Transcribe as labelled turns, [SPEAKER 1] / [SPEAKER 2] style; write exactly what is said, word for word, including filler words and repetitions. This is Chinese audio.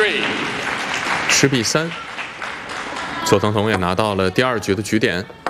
[SPEAKER 1] 十比三，左藤桐也拿到了第二局的局点。